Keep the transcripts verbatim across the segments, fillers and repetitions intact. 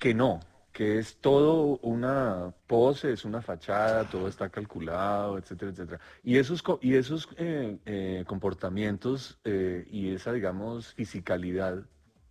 que no, que es todo una pose, es una fachada, todo está calculado, etcétera, etcétera. Y esos, co- y esos eh, eh, comportamientos eh, y esa, digamos, fisicalidad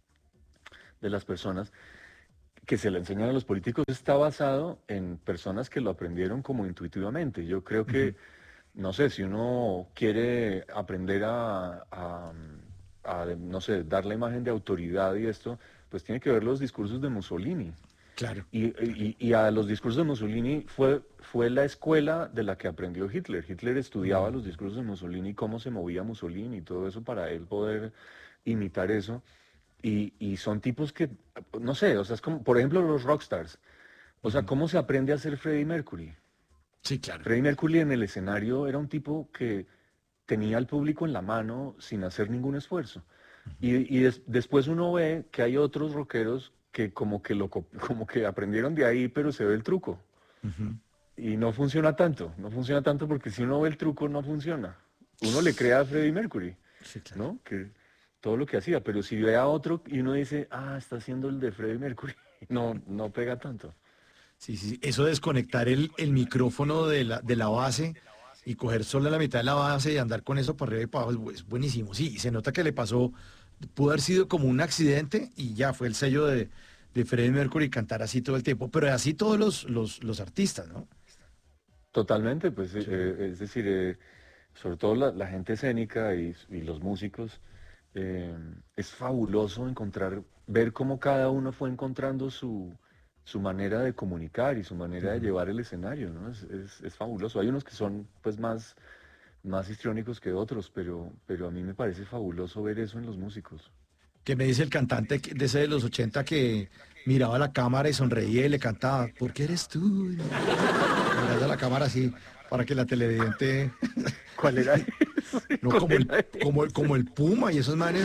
de las personas que se le enseñan a los políticos está basado en personas que lo aprendieron como intuitivamente. Yo creo Ujú. que, no sé, si uno quiere aprender a, a, a, no sé, dar la imagen de autoridad y esto, pues tiene que ver los discursos de Mussolini. Claro, Y, claro. y- y a los discursos de Mussolini fue, fue la escuela de la que aprendió Hitler. Hitler estudiaba Mm. los discursos de Mussolini, cómo se movía Mussolini y todo eso para él poder imitar eso. Y, y son tipos que, no sé, o sea, es como, por ejemplo, los rockstars. O sea, Ujú. ¿cómo se aprende a ser Freddie Mercury? Sí, claro. Freddie Mercury en el escenario era un tipo que tenía al público en la mano sin hacer ningún esfuerzo. Ujú. Y, y des- después uno ve que hay otros rockeros que como que lo, co- como que aprendieron de ahí, pero se ve el truco. Ujú. Y no funciona tanto, no funciona tanto porque si uno ve el truco no funciona. Uno le crea a Freddie Mercury, Sí, claro. ¿no? Que todo lo que hacía, pero si ve a otro y uno dice, ah, está haciendo el de Freddie Mercury, no, no pega tanto. Sí, sí, sí. Eso de desconectar el, el micrófono de la, de la base y coger solo la mitad de la base y andar con eso para arriba y para abajo es, bu- es buenísimo. Sí, y se nota que le pasó, pudo haber sido como un accidente y ya fue el sello de, de Freddie Mercury cantar así todo el tiempo, pero así todos los, los, los artistas, ¿no? Totalmente, pues eh, Sí. eh, es decir, eh, sobre todo la, la gente escénica y, y los músicos, eh, es fabuloso encontrar, ver cómo cada uno fue encontrando su, su manera de comunicar y su manera de Ujú. llevar el escenario, ¿no? Es, es- es fabuloso. Hay unos que son pues más, más histriónicos que otros, pero, pero a mí me parece fabuloso ver eso en los músicos. Que me dice el cantante que- de ese de los ochenta que miraba a la cámara y sonreía y le cantaba, ¿por qué eres tú? Mirando a la cámara así para que la televidente, ¿Cuál era ese? no ¿Cuál como el, era como el, ese? como el Puma y esos manes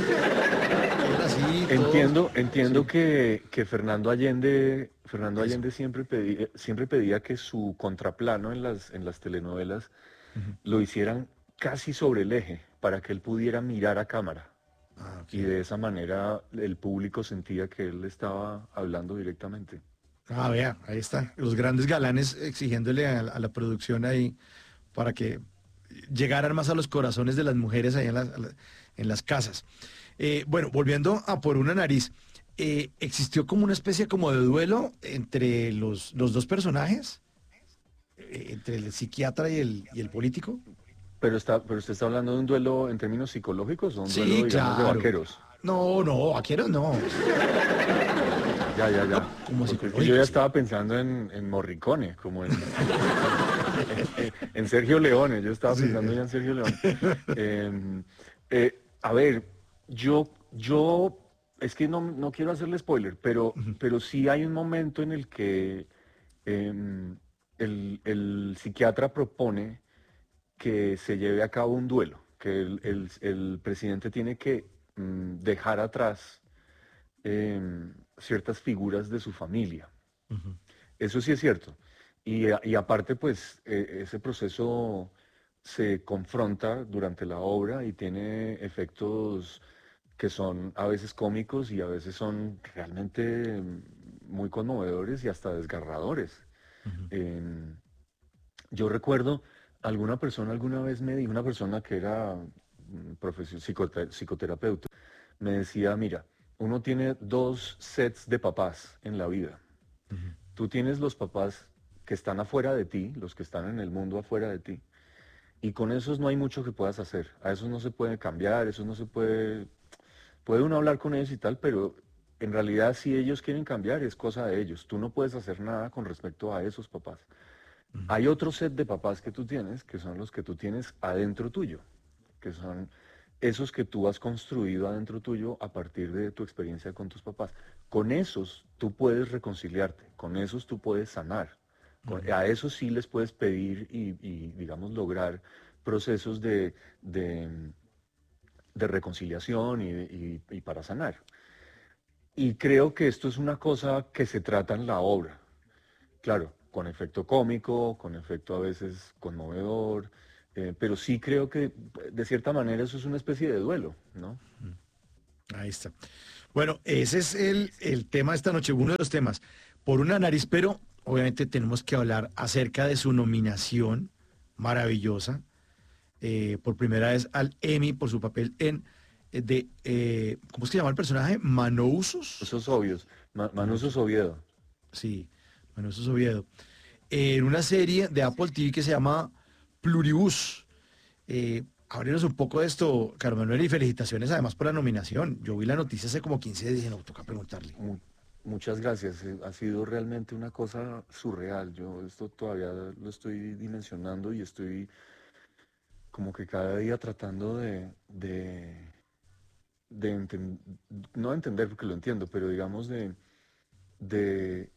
que eran así, todos. Entiendo, entiendo Sí. que, que Fernando Allende, Fernando Eso. Allende siempre pedía, siempre pedía que su contraplano en las, en las telenovelas Ujú. lo hicieran casi sobre el eje, para que él pudiera mirar a cámara. Ah, Y ok. de esa manera el público sentía que él estaba hablando directamente. Ah, vea, ahí está. Los grandes galanes exigiéndole a, la a la producción ahí para que llegaran más a los corazones de las mujeres ahí en las, a la- en las casas. Eh, bueno, volviendo a Por una nariz, eh, ¿existió como una especie como de duelo entre los, los dos personajes? Eh, entre el psiquiatra y el, y el político. Pero está, pero usted está hablando de un duelo en términos psicológicos o un duelo, Sí, digamos, de claro. vaqueros. No, no, vaqueros no. Ya, ya, No, ya. como Porque es que yo ya psicológico, sí. estaba pensando en, en Morricone, como en, en, en- en Sergio Leone. Yo estaba Sí, pensando ya en Sergio Leone. Eh, eh, a ver, yo, yo, es que no, no quiero hacerle spoiler, pero, ujú, pero sí hay un momento en el que em, el, el psiquiatra propone que se lleve a cabo un duelo, que el, el- el presidente tiene que mm, dejar atrás em, ciertas figuras de su familia. ujú, Eso sí es cierto. Y, a- y aparte, pues, eh, ese proceso se confronta durante la obra y tiene efectos que son a veces cómicos y a veces son realmente mm, muy conmovedores y hasta desgarradores. ujú. Em, yo recuerdo, alguna persona alguna vez me dijo, una persona que era mm, profesio- psicote- psicoterapeuta, me decía, mira, uno tiene dos sets de papás en la vida. Ujú. Tú tienes los papás que están afuera de ti, los que están en el mundo afuera de ti, y con esos no hay mucho que puedas hacer. A esos no se puede cambiar, esos no se puede, puede uno hablar con ellos y tal, pero en realidad si ellos quieren cambiar es cosa de ellos. Tú no puedes hacer nada con respecto a esos papás. Ujú. Hay otro set de papás que tú tienes, que son los que tú tienes adentro tuyo, que son esos que tú has construido adentro tuyo a partir de tu experiencia con tus papás. Con esos tú puedes reconciliarte, con esos tú puedes sanar, con- Ujú. a esos sí les puedes pedir y, y, digamos, lograr procesos de, de, de reconciliación y, y- y para sanar. Y creo que esto es una cosa que se trata en la obra. Claro, con efecto cómico, con efecto a veces conmovedor, eh, pero sí creo que de cierta manera eso es una especie de duelo, ¿no? Ahí está. Bueno, ese es el, el tema de esta noche, uno de los temas. Por una nariz, pero obviamente tenemos que hablar acerca de su nominación maravillosa, eh, por primera vez al Emmy por su papel en eh, de, eh, ¿cómo es que se llama el personaje? Manousos. Esos obvios. Ma- Manuso Manousos, Oviedo. sí, Manousos Oviedo. En una serie de Apple T V que se llama Pluribus. Eh, háblenos un poco de esto, Carlos Manuel, y felicitaciones además por la nominación. Yo vi la noticia hace como quince días y dije, no, toca preguntarle. Mu- Muchas gracias. eh, Ha sido realmente una cosa surreal. Yo esto todavía lo estoy dimensionando y estoy como que cada día tratando de, de, de enten- no entender porque lo entiendo, pero digamos de, de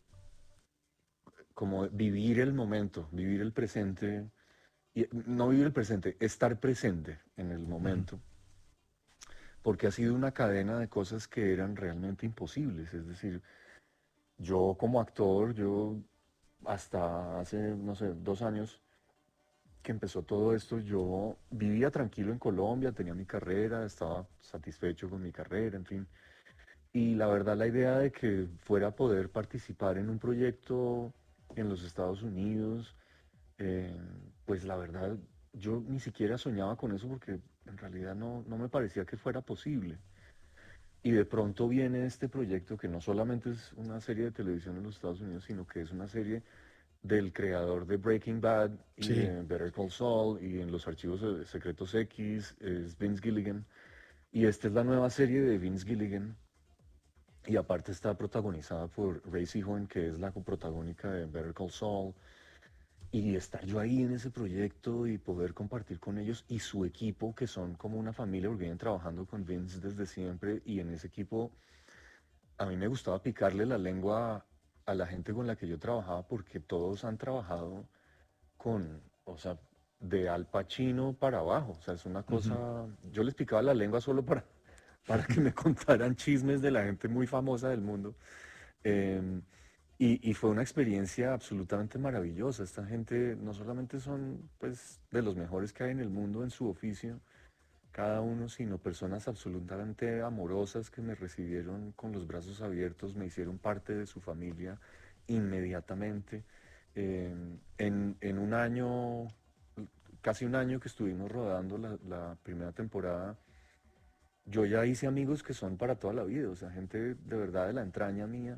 como vivir el momento, vivir el presente, y no vivir el presente, estar presente en el Ujú. momento, porque ha sido una cadena de cosas que eran realmente imposibles. Es decir, yo como actor, yo hasta hace, no sé, dos años que empezó todo esto, yo vivía tranquilo en Colombia, tenía mi carrera, estaba satisfecho con mi carrera, en fin. Y la verdad, la idea de que fuera a poder participar en un proyecto en los Estados Unidos, eh, pues la verdad, yo ni siquiera soñaba con eso porque en realidad no, no me parecía que fuera posible. Y de pronto viene este proyecto que no solamente es una serie de televisión en los Estados Unidos, sino que es una serie del creador de Breaking Bad y Sí, de Better Call Saul y en los archivos de Secretos X es Vince Gilligan. Y esta es la nueva serie de Vince Gilligan. Y aparte está protagonizada por Ray Seahorn, que es la coprotagónica de Better Call Saul. Y estar yo ahí en ese proyecto y poder compartir con ellos y su equipo, que son como una familia, porque vienen trabajando con Vince desde siempre. Y en ese equipo a mí me gustaba picarle la lengua a la gente con la que yo trabajaba, porque todos han trabajado con, o sea, de Al Pacino para abajo. O sea, es una ujú, cosa, yo les picaba la lengua solo para, para que me contaran chismes de la gente muy famosa del mundo. Em, y, y fue una experiencia absolutamente maravillosa. Esta gente no solamente son, pues, de los mejores que hay en el mundo en su oficio, cada uno, sino personas absolutamente amorosas que me recibieron con los brazos abiertos, me hicieron parte de su familia inmediatamente. Eh, en, en un año, casi un año que estuvimos rodando la, la primera temporada, yo ya hice amigos que son para toda la vida, o sea, gente de verdad de la entraña mía.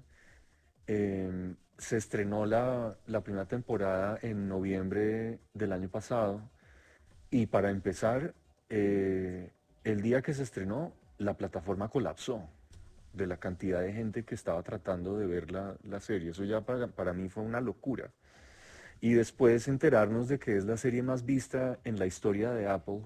Eh, se estrenó la, la primera temporada en noviembre del año pasado y para empezar, eh, el día que se estrenó, la plataforma colapsó de la cantidad de gente que estaba tratando de ver la, la serie. Eso ya para, para mí fue una locura. Y después enterarnos de que es la serie más vista en la historia de Apple,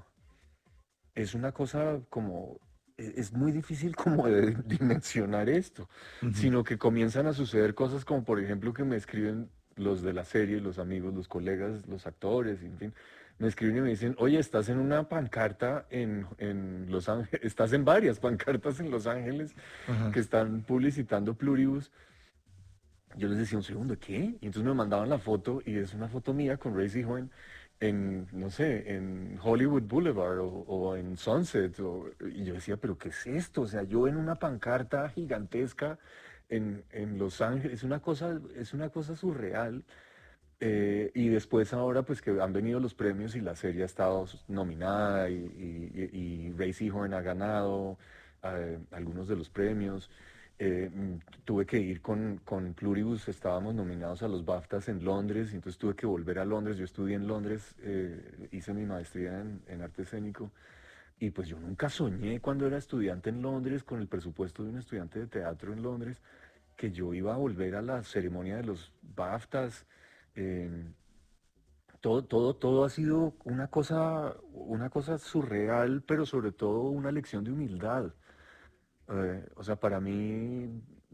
es una cosa como, e- es muy difícil como de dimensionar esto, ujú. sino que comienzan a suceder cosas como por ejemplo que me escriben los de la serie, los amigos, los colegas, los actores, en fin, me escriben y me dicen, oye, estás en una pancarta en, en Los Ángeles, estás en varias pancartas en Los Ángeles Ajá. que están publicitando Pluribus. Yo les decía un segundo, ¿qué? Y entonces me mandaban la foto y es una foto mía con Ray Seahorn en, no sé, en Hollywood Boulevard o, o en Sunset. O- y yo decía, ¿pero qué es esto? O sea, yo en una pancarta gigantesca en, en Los Ángeles, es una cosa, es una cosa surreal. Eh, y después ahora pues que han venido los premios y la serie ha estado nominada y, y, y- y Ray Seahorn ha ganado eh, algunos de los premios. Eh, mm, tuve que ir con, con Pluribus, estábamos nominados a los BAFTAs en Londres, y entonces tuve que volver a Londres. Yo estudié en Londres, eh, hice mi maestría en, en arte escénico y pues yo nunca soñé cuando era estudiante en Londres con el presupuesto de un estudiante de teatro en Londres que yo iba a volver a la ceremonia de los BAFTAs. em, todo, todo, todo ha sido una cosa, una cosa surreal, pero sobre todo una lección de humildad. Eh, o sea, para mí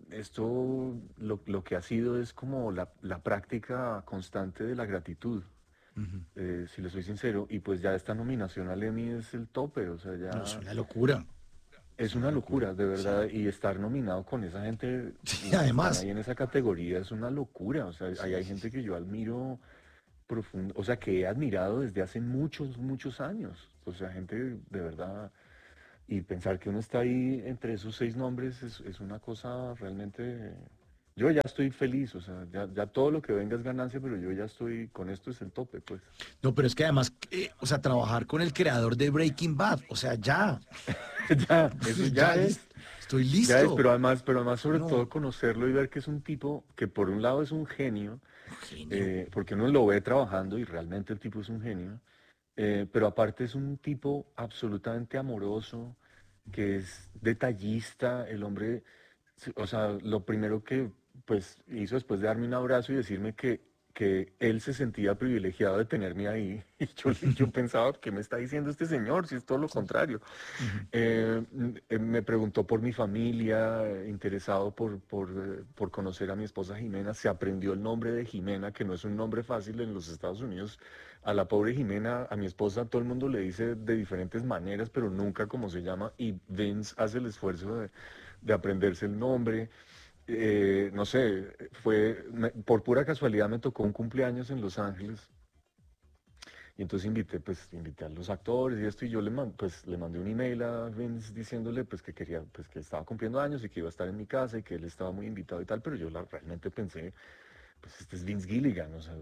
esto lo, lo que ha sido es como la, la práctica constante de la gratitud, Ujú. eh, si le soy sincero, y pues ya esta nominación al Emmy es el tope, o sea, No, es ya una locura, es es una una locura. locura, de verdad, Sí, y estar nominado con esa gente, sí, los que están además. ahí en esa categoría, es una locura, o sea, ahí Sí, hay sí, gente sí. que yo admiro profundo, o sea, que he admirado desde hace muchos, muchos años, o sea, gente de verdad. y pensar que uno está ahí entre esos seis nombres es, es una cosa realmente... Yo ya estoy feliz, o sea, ya, ya todo lo que venga es ganancia, pero yo ya estoy, con esto es el tope, pues. No, pero es que además, eh, o sea, trabajar con el creador de Breaking Bad, o sea, ya, Ya, eso ya ya es, listo, estoy ya es, listo. pero además, pero además sobre No, todo conocerlo y ver que es un tipo que por un lado es un genio, genio. eh, porque uno lo ve trabajando y realmente el tipo es un genio, eh, pero aparte es un tipo absolutamente amoroso, que es detallista, el hombre, sí, o sea, lo primero que pues hizo después de darme un abrazo y decirme que, que él se sentía privilegiado de tenerme ahí, y yo, le- yo pensaba, ¿qué me está diciendo este señor? Si es todo lo contrario. Ujú. Eh, m- eh, me preguntó por mi familia, eh, interesado por, por, eh, por conocer a mi esposa Jimena. Se aprendió el nombre de Jimena, que no es un nombre fácil en los Estados Unidos. A la pobre Jimena, a mi esposa, todo el mundo le dice de diferentes maneras, pero nunca cómo se llama. Y Vince hace el esfuerzo de, de aprenderse el nombre. Eh, no sé, fue, me- por pura casualidad me tocó un cumpleaños en Los Ángeles y entonces invité, pues, invité a los actores y esto, y yo le, man- pues, le mandé un email a Vince diciéndole, pues, que quería, pues, que estaba cumpliendo años y que iba a estar en mi casa y que él estaba muy invitado y tal, pero yo la- realmente pensé, pues, este es Vince Gilligan, o sea,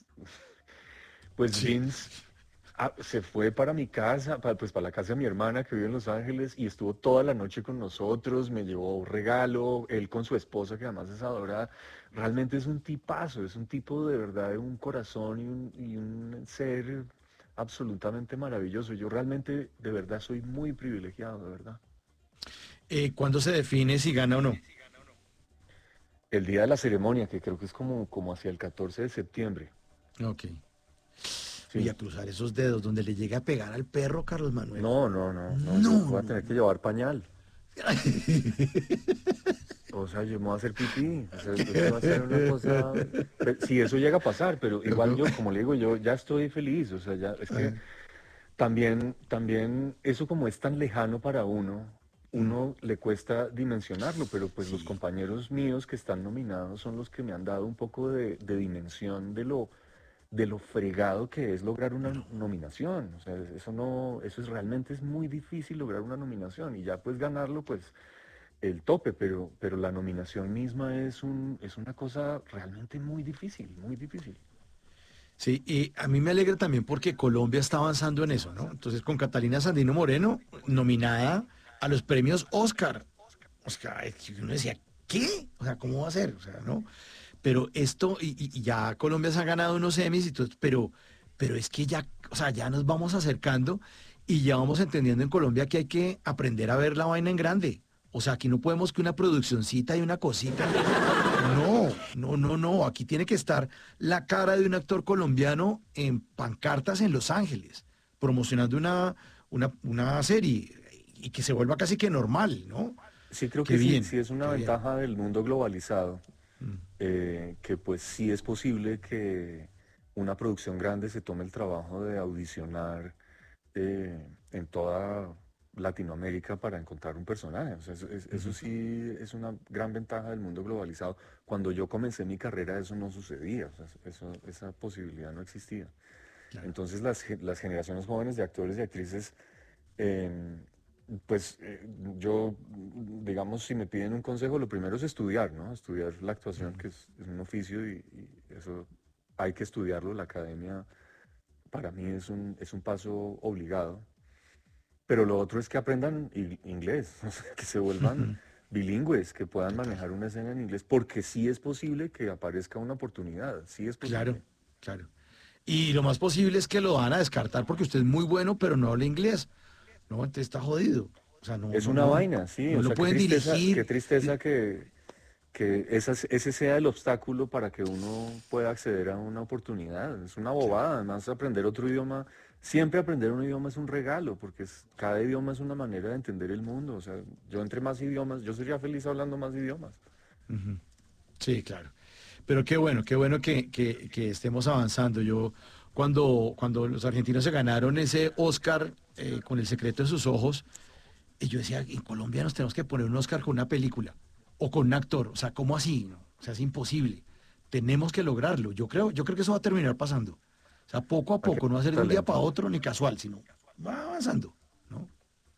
pues Sí. Vince ah, se fue para mi casa, pa- pues, para la casa de mi hermana que vive en Los Ángeles y estuvo toda la noche con nosotros, me llevó un regalo, él con su esposa, que además es adorada, realmente es un tipazo, es un tipo de verdad de un corazón y un, y un ser absolutamente maravilloso. Yo realmente, de verdad, soy muy privilegiado, de verdad. Eh, ¿cuándo se define si gana o no? El día de la ceremonia, que creo que es como, como hacia el catorce de septiembre. Ok. Uy, Sí. a cruzar esos dedos, donde le llega a pegar al perro, Carlos Manuel. No, no, no, no, yo No, voy a no, tener que no. llevar pañal. O sea, yo me voy a hacer pipí. O sea, eso va a ser una cosa. pe- Si eso llega a pasar, pero igual yo, como le digo, yo ya estoy feliz. O sea, ya es que también, también eso como es tan lejano para uno, Mm, uno le cuesta dimensionarlo, pero pues los sí, compañeros míos que están nominados son los que me han dado un poco de, de dimensión de lo, de lo fregado que es lograr una nominación. O sea, eso no, eso es realmente es muy difícil lograr una nominación y ya pues ganarlo, pues el tope, pero, pero la nominación misma es un, es una cosa realmente muy difícil, muy difícil. sí, y a mí me alegra también porque Colombia está avanzando en eso, ¿no? Entonces, con Catalina Sandino Moreno, nominada a los premios Oscar. Oscar, es que uno decía, ¿qué? O sea, ¿cómo va a ser? O sea, ¿no? Pero esto, y, y- y ya Colombia se ha ganado unos Emmys y todo, pero, pero es que ya, o sea, ya nos vamos acercando y ya vamos entendiendo en Colombia que hay que aprender a ver la vaina en grande. O sea, aquí no podemos que una produccioncita y una cosita. No, no, no, no. Aquí tiene que estar la cara de un actor colombiano en pancartas en Los Ángeles, promocionando una, una, una serie y que se vuelva casi que normal, ¿no? Sí, creo Qué que sí, bien, sí es una qué bien. ventaja del mundo globalizado, Mm. eh, que pues sí es posible que una producción grande se tome el trabajo de audicionar eh, en toda Latinoamérica para encontrar un personaje. O sea, eso, es- eso Ujú. sí es una gran ventaja del mundo globalizado. Cuando yo comencé mi carrera eso no sucedía, o sea, eso, esa posibilidad no existía. Claro. Entonces las, ge- las generaciones jóvenes de actores y actrices, em, pues eh, yo, digamos, si me piden un consejo, lo primero es estudiar, ¿no? Estudiar la actuación, que es, es un oficio y, y eso hay que estudiarlo. La academia para mí es un, es un paso obligado. Pero lo otro es que aprendan i- inglés, o sea, que se vuelvan bilingües, que puedan Total. manejar una escena en inglés, porque sí es posible que aparezca una oportunidad, sí es Claro, posible. claro. Y lo más posible es que lo van a descartar porque usted es muy bueno, pero no habla inglés. No, entonces está jodido. O sea, no, Es no, una no, vaina, sí, no o lo sea, qué pueden tristeza, qué dirigir. tristeza que, que esas- ese sea el obstáculo para que uno pueda acceder a una oportunidad. Es una Claro. bobada, además aprender otro idioma, siempre aprender un idioma es un regalo, porque es- cada idioma es una manera de entender el mundo. O sea, yo entre más idiomas, yo sería feliz hablando más idiomas. Ujú. Sí, claro. Pero qué bueno, qué bueno que, que- que estemos avanzando. Yo, cuando, cuando los argentinos se ganaron ese Oscar eh, con El secreto de sus ojos, y yo decía, en Colombia nos tenemos que poner un Oscar con una película o con un actor. O sea, ¿cómo así? No, o sea, es imposible. Tenemos que lograrlo. Yo creo, yo creo que eso va a terminar pasando. O sea, poco a Aquí poco, no va a hay ser de un día para talento. otro ni casual, sino va avanzando, ¿no?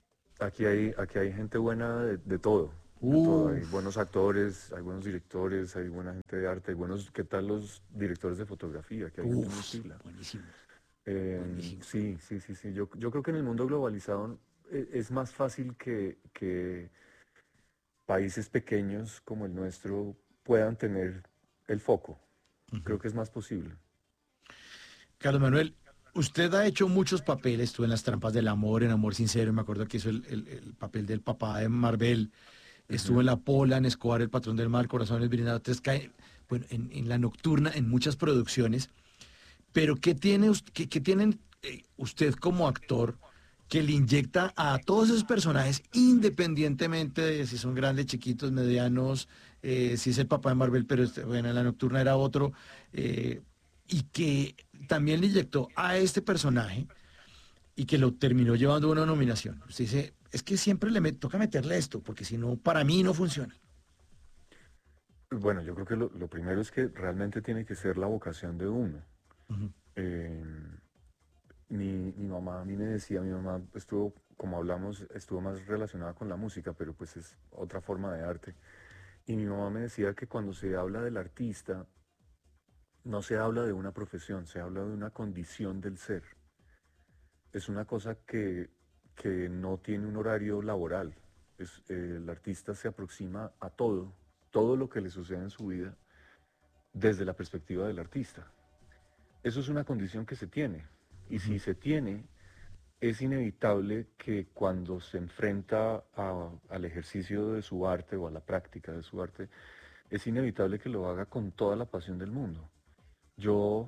aquí hay, aquí hay gente buena de, de todo, de todo. Hay Uf, buenos actores, hay buenos directores, hay buena gente de arte, hay buenos, ¿qué tal los directores de fotografía? Que hay gente muy uf, pila. buenísimos, Em, buenísimos. sí, sí, sí, sí. Yo, yo creo que en el mundo globalizado eh, es más fácil que, que países pequeños como el nuestro puedan tener el foco. Creo que es más posible. Carlos Manuel, usted ha hecho muchos papeles, estuvo en Las Trampas del Amor, en Amor Sincero, me acuerdo que hizo el, el- el papel del papá de Marvel, estuvo en Ujú. La Pola, en Escobar, El Patrón del Mar, Corazones Brindados, tres K, bueno, en, en La Nocturna, en muchas producciones, pero ¿qué tiene, us- qué, qué tienen eh, usted como actor que le inyecta a todos esos personajes, independientemente de si son grandes, chiquitos, medianos, eh, si es el papá de Marvel, pero este, bueno, en La Nocturna era otro, eh, y que también le inyectó a este personaje y que lo terminó llevando a una nominación? Usted dice, es que siempre le met- toca meterle esto, porque si no, para mí no funciona. Bueno, yo creo que lo, lo primero es que realmente tiene que ser la vocación de uno. Ujú. Em, mi, mi mamá a mí me decía, mi mamá estuvo, como hablamos, estuvo más relacionada con la música, pero pues es otra forma de arte. Y mi mamá me decía que cuando se habla del artista, no se habla de una profesión, se habla de una condición del ser. Es una cosa que, que no tiene un horario laboral. Es, eh, el artista se aproxima a todo, todo lo que le sucede en su vida desde la perspectiva del artista. Eso es una condición que se tiene. Y si se tiene, es inevitable que cuando se enfrenta a- al ejercicio de su arte o a la práctica de su arte, es inevitable que lo haga con toda la pasión del mundo. Yo,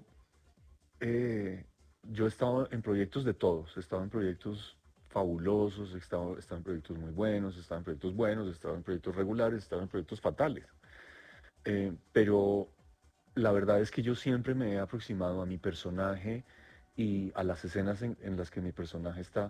eh, yo he estado en proyectos de todos, he estado en proyectos fabulosos, he estado, he estado en proyectos muy buenos, he estado en proyectos buenos, he estado en proyectos regulares, he estado en proyectos fatales. Eh, pero la verdad es que yo siempre me he aproximado a mi personaje y a las escenas en, en las que mi personaje está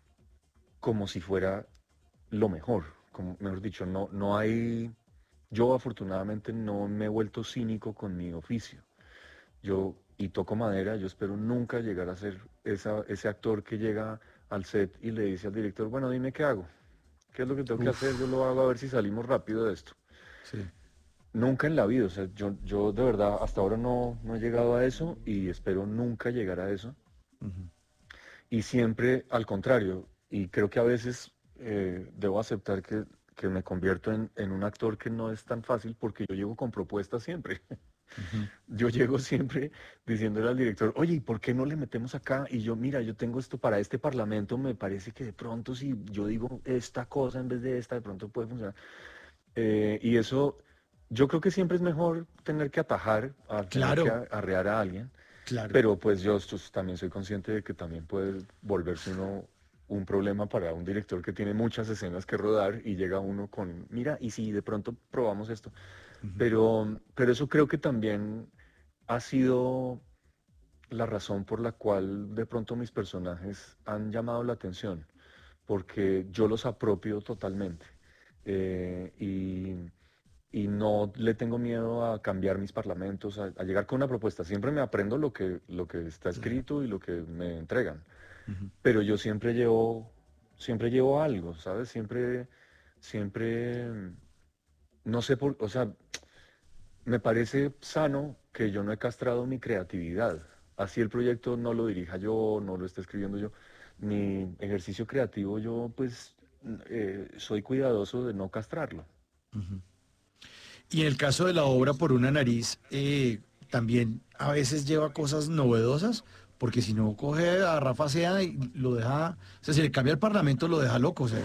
como si fuera lo mejor. Como, mejor dicho, no, no hay... Yo afortunadamente no me he vuelto cínico con mi oficio. Yo, y toco madera, yo espero nunca llegar a ser esa, ese actor que llega al set y le dice al director, bueno, dime qué hago, qué es lo que tengo que hacer, yo Uf, lo hago a ver si salimos rápido de esto. sí. Nunca en la vida, o sea, yo, yo de verdad hasta ahora no, no he llegado a eso y espero nunca llegar a eso. Ujú. Y siempre al contrario, y creo que a veces eh, debo aceptar que, que me convierto en, en un actor que no es tan fácil porque yo llego con propuestas siempre. Ujú. Yo llego siempre diciéndole al director, oye, ¿y por qué no le metemos acá? Y yo, mira, yo tengo esto para este parlamento, me parece que de pronto si yo digo esta cosa en vez de esta, de pronto puede funcionar. Eh, y eso, yo creo que siempre es mejor tener que atajar, a tener que Claro, a- arrear a alguien, claro. pero pues yo esto- también soy consciente de que también puede volverse uno un problema para un director que tiene muchas escenas que rodar y llega uno con, mira, y si de pronto probamos esto. Ujú. Pero, pero eso creo que también ha sido la razón por la cual de pronto mis personajes han llamado la atención, porque yo los apropio totalmente. Eh, y, y no le tengo miedo a cambiar mis parlamentos, a, a llegar con una propuesta. Siempre me aprendo lo que, lo que está Claro. escrito y lo que me entregan, Ujú. pero yo siempre llevo, siempre llevo algo, ¿sabes? Siempre, siempre, no sé por, o sea, me parece sano que yo no he castrado mi creatividad. Así el proyecto no lo dirija yo, no lo esté escribiendo yo. Mi ejercicio creativo yo pues eh, soy cuidadoso de no castrarlo. Y en el caso de la obra por una nariz, eh, también a veces lleva cosas novedosas, porque si no coge a Rafa Sea y lo deja, o sea, si le cambia el parlamento lo deja loco, o sea.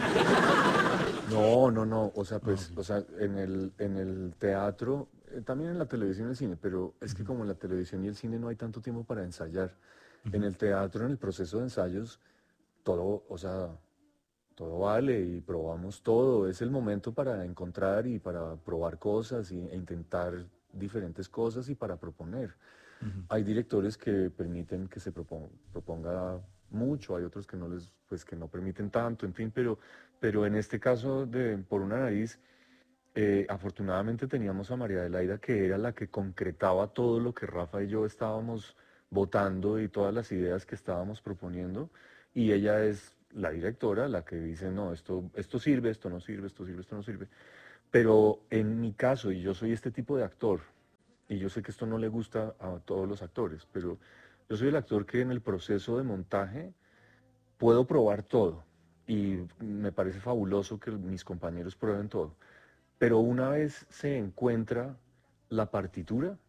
No, no, no. O sea, Ah, ok. pues, o sea, en el, en el teatro, eh, también en la televisión y el cine, pero es que Ujú, como en la televisión y el cine no hay tanto tiempo para ensayar. En ujú, el teatro, en el proceso de ensayos, todo, o sea, todo vale y probamos todo. Es el momento para encontrar y para probar cosas y- e intentar diferentes cosas y para proponer. ujú. Hay directores que permiten que se propon- proponga mucho, hay otros que no les, pues que no permiten tanto, en fin, pero, pero en este caso de Por una nariz, eh, afortunadamente teníamos a María Adelaida que era la que concretaba todo lo que Rafa y yo estábamos votando y todas las ideas que estábamos proponiendo, y ella es la directora la que dice, no, esto, esto sirve, esto no sirve, esto sirve, esto no sirve. Pero en mi caso, y yo soy este tipo de actor, y yo sé que esto no le gusta a todos los actores, pero yo soy el actor que en el proceso de montaje puedo probar todo. Y me parece fabuloso que mis compañeros prueben todo. Pero una vez se encuentra la partitura,